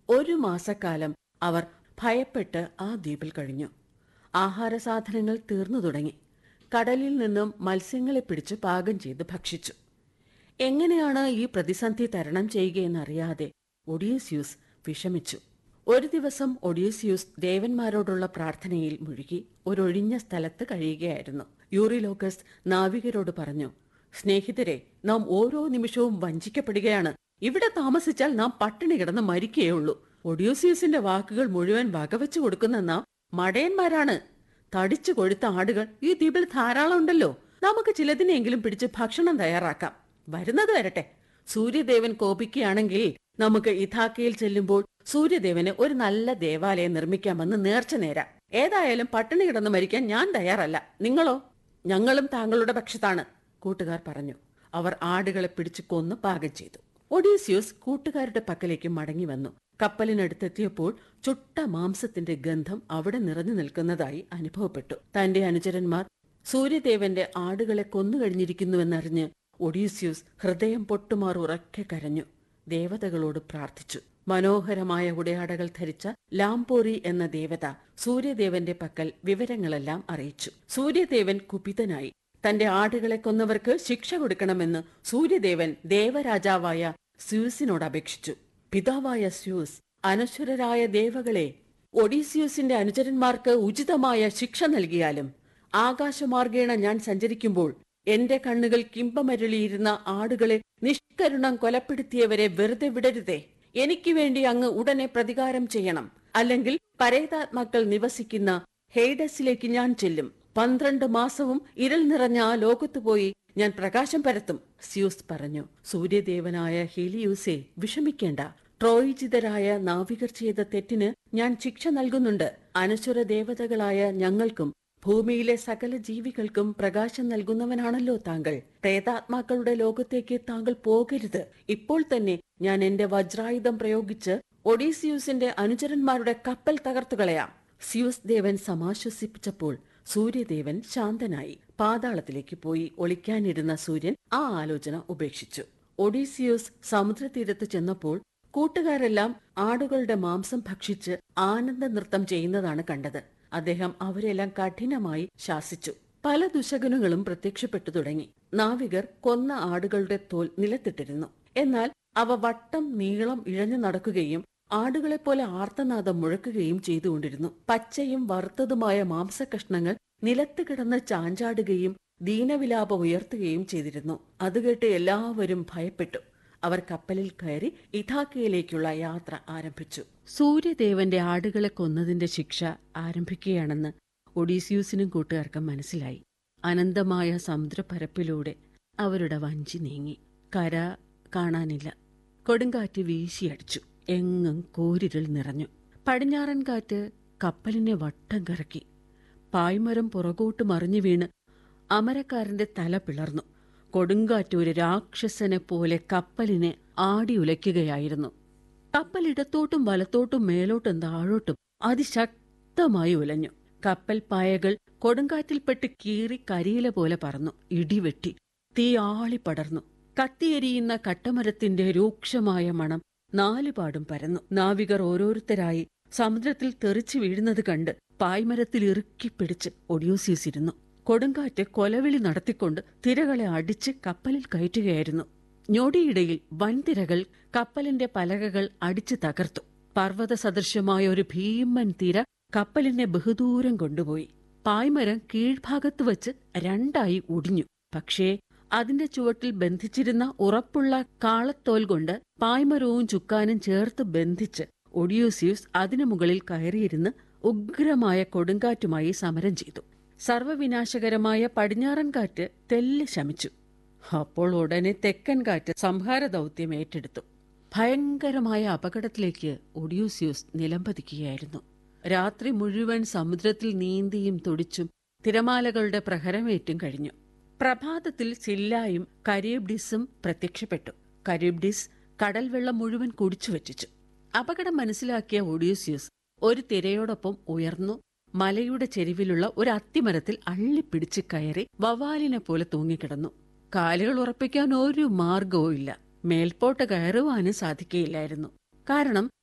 1 മാസക്കാലം അവർ ഭയപ്പെട്ട് ആ ദ്വീപിൽ കഴിഞ്ഞു. ആഹാരസാധനങ്ങൾ തീർന്നു തുടങ്ങി. കടലിൽ നിന്നും മത്സ്യങ്ങളെ പിടിച്ച് പാകം ചെയ്ത് ഭക്ഷിച്ചു. എങ്ങനെയാണ് ഈ പ്രതിസന്ധി തരണം ചെയ്യുകയെന്നറിയാതെ ഒഡീസിയൂസ് വിഷമിച്ചു. ഒരു ദിവസം ഒഡീസിയൂസ് ദേവന്മാരോടുള്ള പ്രാർത്ഥനയിൽ മുഴുകി ഒരൊഴിഞ്ഞ സ്ഥലത്ത് കഴിയുകയായിരുന്നു. യൂറിലോക്കസ് നാവികരോട് പറഞ്ഞു, സ്നേഹിതരെ, നാം ഓരോ നിമിഷവും വഞ്ചിക്കപ്പെടുകയാണ്. ഇവിടെ താമസിച്ചാൽ നാം പട്ടിണി കിടന്ന് മരിക്കുകയുള്ളൂ. ഒഡീസിയസിന്റെ വാക്കുകൾ മുഴുവൻ വകവെച്ചു കൊടുക്കുന്ന നാം മടയന്മാരാണ്. തടിച്ചു കൊഴുത്ത ആടുകൾ ഈ ദ്വീപിൽ ധാരാളം ഉണ്ടല്ലോ. നമുക്ക് ചിലതിനെങ്കിലും പിടിച്ച് ഭക്ഷണം തയ്യാറാക്കാം. വരുന്നത് വരട്ടെ. സൂര്യദേവൻ കോപിക്കുകയാണെങ്കിൽ നമുക്ക് ഇഥാക്കയിൽ ചെല്ലുമ്പോൾ സൂര്യദേവന് ഒരു നല്ല ദേവാലയം നിർമ്മിക്കാമെന്ന് നേർച്ച നേരാം. ഏതായാലും പട്ടിണി കിടന്ന് മരിക്കാൻ ഞാൻ തയ്യാറല്ല. നിങ്ങളോ? ഞങ്ങളും താങ്കളുടെ പക്ഷത്താണ്, കൂട്ടുകാർ പറഞ്ഞു. അവർ ആടുകളെ പിടിച്ചു കൊന്ന് പാകം ചെയ്തു. ഒഡീസിയൂസ് കൂട്ടുകാരുടെ പക്കലേക്ക് മടങ്ങി വന്നു. കപ്പലിനടുത്തെത്തിയപ്പോൾ ചുട്ട മാംസത്തിന്റെ ഗന്ധം അവിടെ നിറഞ്ഞു നിൽക്കുന്നതായി അനുഭവപ്പെട്ടു. തന്റെ അനുചരന്മാർ സൂര്യദേവന്റെ ആടുകളെ കൊന്നുകഴിഞ്ഞിരിക്കുന്നുവെന്നറിഞ്ഞ് ഒഡീസിയൂസ് ഹൃദയം പൊട്ടുമാർ ഉറക്കെ കരഞ്ഞു. ദേവതകളോട് പ്രാർത്ഥിച്ചു. മനോഹരമായ ഉടയാടകൾ ധരിച്ച ലാംപോറി എന്ന ദേവത സൂര്യദേവന്റെ പക്കൽ വിവരങ്ങളെല്ലാം അറിയിച്ചു. സൂര്യദേവൻ കുപിതനായി. തന്റെ ആടുകളെ കൊന്നവർക്ക് ശിക്ഷ കൊടുക്കണമെന്ന് സൂര്യദേവൻ ദേവരാജാവായ സ്യൂസിനോട് അപേക്ഷിച്ചു. പിതാവായ സ്യൂസ്, അനശ്വരരായ ദേവകളെ, ഒഡീസിയൂസിന്റെ അനുചരന്മാർക്ക് ഉചിതമായ ശിക്ഷ നൽകിയാലും ആകാശമാർഗേണ ഞാൻ സഞ്ചരിക്കുമ്പോൾ എന്റെ കണ്ണുകൾ കിംബമരുളിയിരുന്ന ആടുകളെ നിഷ്കരുണം കൊലപ്പെടുത്തിയവരെ വെറുതെ വിടരുതേ. എനിക്ക് വേണ്ടി അങ്ങ് ഉടനെ പ്രതികാരം ചെയ്യണം. അല്ലെങ്കിൽ പരേതാത്മാക്കൾ നിവസിക്കുന്ന ഹെയ്ഡസിലേക്ക് ഞാൻ ചെല്ലും. 12 മാസവും ഇരുൾ നിറഞ്ഞ ആ ലോകത്ത് പോയി ഞാൻ പ്രകാശം പരത്തും, സ്യൂസ് പറഞ്ഞു. സൂര്യദേവനായ ഹീലിയൂസെ, വിഷമിക്കേണ്ട. ട്രോയിജിതരായ നാവികർ ചെയ്ത തെറ്റിന് ഞാൻ ശിക്ഷ നൽകുന്നുണ്ട്. അനശ്വര ദേവതകളായ ഞങ്ങൾക്കും ഭൂമിയിലെ സകല ജീവികൾക്കും പ്രകാശം നൽകുന്നവനാണല്ലോ താങ്കൾ. പ്രേതാത്മാക്കളുടെ ലോകത്തേക്ക് താങ്കൾ പോകരുത്. ഇപ്പോൾ തന്നെ ഞാൻ എന്റെ വജ്രായുധം പ്രയോഗിച്ച് ഒഡീസിയൂസിന്റെ അനുചരന്മാരുടെ കപ്പൽ തകർത്തുകളയാം. സ്യൂസ് ദേവൻ സമാശ്വസിപ്പിച്ചപ്പോൾ സൂര്യദേവൻ ശാന്തനായി. പാതാളത്തിലേക്ക് പോയി ഒളിക്കാനിരുന്ന സൂര്യൻ ആ ആലോചന ഉപേക്ഷിച്ചു. ഒഡീസിയൂസ് സമുദ്രതീരത്ത് ചെന്നപ്പോൾ കൂട്ടുകാരെല്ലാം ആടുകളുടെ മാംസം ഭക്ഷിച്ച് ആനന്ദ നൃത്തം ചെയ്യുന്നതാണ് കണ്ടത്. അദ്ദേഹം അവരെല്ലാം കഠിനമായി ശാസിച്ചു. പല ദുശകനുകളും പ്രത്യക്ഷപ്പെട്ടു തുടങ്ങി. നാവികർ കൊന്ന ആടുകളുടെ തോൽ നിലത്തിട്ടിരുന്നു. എന്നാൽ അവ വട്ടം നീളം ഇഴഞ്ഞു നടക്കുകയും ആടുകളെപ്പോലെ ആർത്തനാദം മുഴക്കുകയും ചെയ്തുകൊണ്ടിരുന്നു. പച്ചയും വറുത്തതുമായ മാംസകഷ്ണങ്ങൾ നിലത്ത് കിടന്ന് ചാഞ്ചാടുകയും ദീനവിലാപം ഉയർത്തുകയും ചെയ്തിരുന്നു. അതുകേട്ട് എല്ലാവരും ഭയപ്പെട്ടു. അവർ കപ്പലിൽ കയറി ഇഥാക്കയിലേക്കുള്ള യാത്ര ആരംഭിച്ചു. സൂര്യദേവന്റെ ആടുകളെ കൊന്നതിന്റെ ശിക്ഷ ആരംഭിക്കുകയാണെന്ന് ഒഡീസിയൂസിനും കൂട്ടുകാർക്കും മനസ്സിലായി. അനന്തമായ സമുദ്രപരപ്പിലൂടെ അവരുടെ വഞ്ചി നീങ്ങി. കര കാണാനില്ല. കൊടുങ്കാറ്റ് വീശിയടിച്ചു. എങ്ങും കൂരിരുൾ നിറഞ്ഞു. പടിഞ്ഞാറൻ കാറ്റ് കപ്പലിനെ വട്ടം കറക്കി. പായ്മരം പുറകോട്ട് മറിഞ്ഞു വീണ് അമരക്കാരന്റെ തല പിളർന്നു. കൊടുങ്കാറ്റ് ഒരു രാക്ഷസനെ പോലെ കപ്പലിനെ ആടിയുലയ്ക്കുകയായിരുന്നു. കപ്പൽ ഇടത്തോട്ടും വലത്തോട്ടും മേലോട്ടും താഴോട്ടും അതിശക്തമായി ഉലഞ്ഞു. കപ്പൽ പായകൾ കൊടുങ്കാറ്റിൽപ്പെട്ട് കീറി കരിയില പോലെ പറന്നു. ഇടിവെട്ടി. തീ ആളിപ്പടർന്നു. കത്തിയെരിയുന്ന കട്ടമരത്തിന്റെ രൂക്ഷമായ മണം നാലുപാടും പരന്നു. നാവികർ ഓരോരുത്തരായി സമുദ്രത്തിൽ തെറിച്ചു വീഴുന്നത് കണ്ട് പായ്മരത്തിൽ ഇറുക്കിപ്പിടിച്ച് ഒഡ്യൂസിയസ് ഇരുന്നു. കൊടുങ്കാറ്റ് കൊലവിളി നടത്തിക്കൊണ്ട് തിരകളെ അടിച്ച് കപ്പലിൽ കയറ്റുകയായിരുന്നു. ഞൊടിയിടയിൽ വൻതിരകൾ കപ്പലിന്റെ പലകകൾ അടിച്ചു തകർത്തു. പർവ്വത സദൃശമായ ഒരു ഭീമൻ തിര കപ്പലിനെ ബഹുദൂരം കൊണ്ടുപോയി. പായ്മരം കീഴ്ഭാഗത്ത് വച്ച് രണ്ടായി ഒടിഞ്ഞു. പക്ഷേ അതിന്റെ ചുവട്ടിൽ ബന്ധിച്ചിരുന്ന ഉറപ്പുള്ള കാളത്തോൽ കൊണ്ട് പായ്മരവും ചുക്കാനും ചേർത്ത് ബന്ധിച്ച് ഒഡിയൂസിയൂസ് അതിനു മുകളിൽ കയറിയിരുന്ന് ഉഗ്രമായ കൊടുങ്കാറ്റുമായി സമരം ചെയ്തു. സർവവിനാശകരമായ പടിഞ്ഞാറൻ കാറ്റ് തെല്ല് ശമിച്ചു. അപ്പോൾ ഉടനെ തെക്കൻ കാറ്റ് സംഹാര ദൗത്യം ഏറ്റെടുത്തു. ഭയങ്കരമായ അപകടത്തിലേക്ക് ഒഡിയൂസിയൂസ് നിലംപതിക്കുകയായിരുന്നു. രാത്രി മുഴുവൻ സമുദ്രത്തിൽ നീന്തിയും തുടിച്ചും തിരമാലകളുടെ പ്രഹരമേറ്റും കഴിഞ്ഞു. പ്രഭാതത്തിൽ സില്ലായും കരീബ്ഡിസും പ്രത്യക്ഷപ്പെട്ടു. കരീബ്ഡിസ് കടൽ വെള്ളം മുഴുവൻ കുടിച്ചു വറ്റിച്ചു. അപകടം മനസ്സിലാക്കിയ ഒഡിയൂസിയൂസ് ഒരു തിരയോടൊപ്പം ഉയർന്നു മലയുടെ ചെരിവിലുള്ള ഒരു അത്തിമരത്തിൽ അള്ളിപ്പിടിച്ച് കയറി വവ്വാലിനെ പോലെ തൂങ്ങിക്കിടന്നു. കാലുകൾ ഉറപ്പിക്കാൻ ഒരു മാർഗവും ഇല്ല. മേൽപോട്ട് കയറുവാനും സാധിക്കുകയില്ലായിരുന്നു. കാരണം